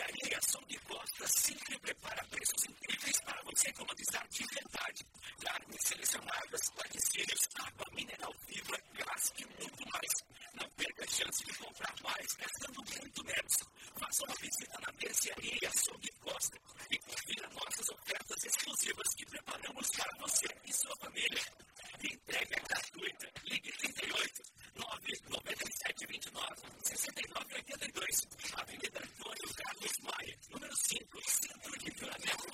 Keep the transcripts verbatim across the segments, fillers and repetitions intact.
Mercearia Som de Costa sempre prepara preços incríveis para você economizar de verdade. Carnes selecionadas, laticínios, água mineral viva, gás e muito mais. Não perca a chance de comprar mais gastando muito menos. Faça uma visita na Mercearia Som de Costa e confira nossas ofertas exclusivas que preparamos para você e sua família. Entrega gratuita. Ligue trinta e oito, nove nove sete dois nove, seis nove oito dois. Avenida Antônio Carlos Maia, número cinco, Centro de Livramento.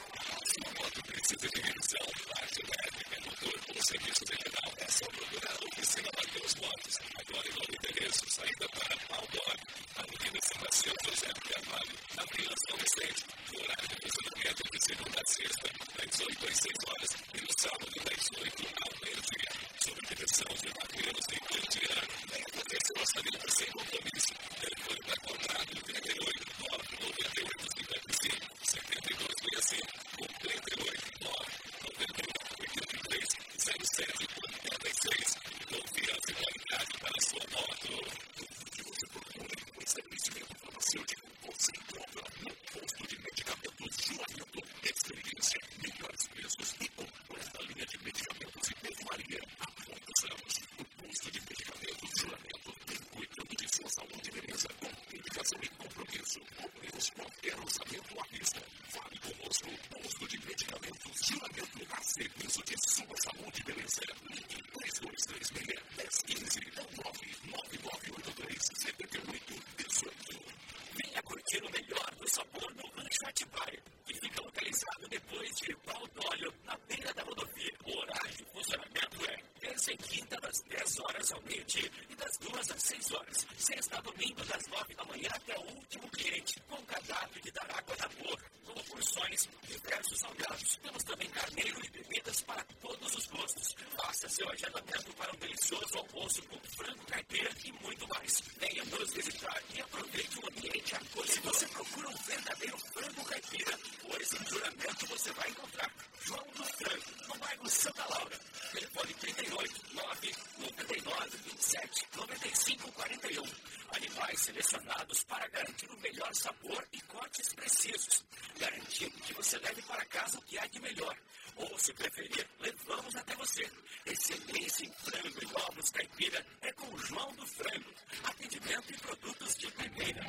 Sua moto precisa de revisão, parte leve, é motor com serviço federal. É só procurar a oficina Mateus Motos. Agora em novo endereço, saída para Outdoor, Avenida Sebastião José Carvalho, na Vila São Vicente. O horário de funcionamento de segunda a sexta, das oito às seis horas, e no sábado, das oito ao meio-dia. Sob direção de Mateus e Cleidiano, venha fazer seu orçamento sem compromisso. Telefone para contato trinta e oito, nove nove oito, cinquenta e cinco, setenta e dois sessenta e cinco, ou trinta e oito, nove nove oito, oitenta e três, zero sete, quarenta e seis. Confiança e qualidade para a sua moto. Tudo que você procura em um estabelecimento farmacêutico, você encontra no posto de medicamentos Juramento. Experiência, melhores preços e completa linha de medicamentos e perfumaria. Há muitos anos, o posto de medicamentos Juramento vem cuidando de sua saúde e beleza com dedicação e compromisso. Cobrimos qualquer orçamento à vista. Fale conosco, posto de medicamentos Juramento, a serviço de sua saúde e beleza. Ligue três dois três seis, um zero um cinco ou nove nove nove oito três, sete oito um oito. Venha curtir o melhor do sabor no Rancho Atibaia, que fica localizado depois de Baldólio, na beira da rodovia. O horário de funcionamento é terça e quinta, das dez horas ao meio-dia e das duas às seis horas. Sexta a domingo, das nove da manhã até o último cliente, com cardápio de dar água na boca, com porções, diversos salgados. Temos também carneiro e bebidas para todos os gostos. Faça seu agendamento para um delicioso almoço com frango caipira e muito mais. Venha nos visitar e aproveite o ambiente acolhedor. Se você procura um verdadeiro frango caipira, pois em Juramento você vai encontrar João do Frango, no bairro Santa Laura. Telefone trinta e oito, nove nove nove, vinte e sete, noventa e cinco, quarenta e um. Animais selecionados para garantir o melhor sabor e cortes precisos. Garantindo que você leve para casa o que há de melhor. Ou, se preferir, levamos até você. Excelência em frango e ovos caipira é com o João do Frango. Atendimento e produtos de primeira.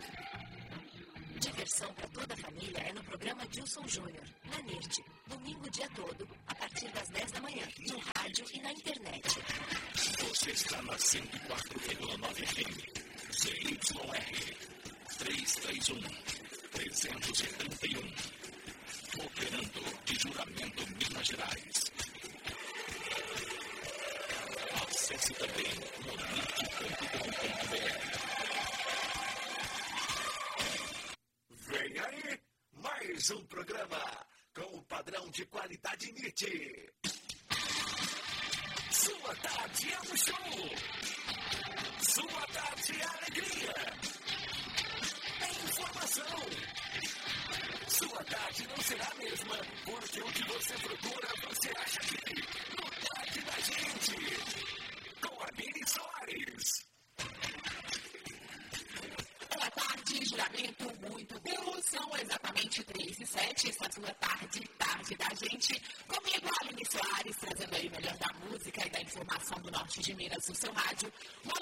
Diversão para toda a família é no programa Dilson Júnior, na NIRT, domingo o dia todo, a partir das dez da manhã, no rádio e na internet. Você está na cento e quatro vírgula nove F M, C Y R, trezentos e trinta e um, trezentos e trinta e um, operando de Juramento, Minas Gerais. Acesse também monite ponto com ponto b r. Vem aí, mais um programa com o padrão de qualidade N I T. Sua tarde é um show. Sua tarde é alegria. É informação. Sua tarde não será a mesma, porque o que você procura, você acha aqui. No Tarde da Gente. Com a Miri Soares. Boa tarde, Juramento, muito bom. São exatamente três e sete, essa sua tarde, tarde da gente. Comigo, Aline Soares, trazendo aí o melhor da música e da informação do norte de Minas no seu rádio. Uma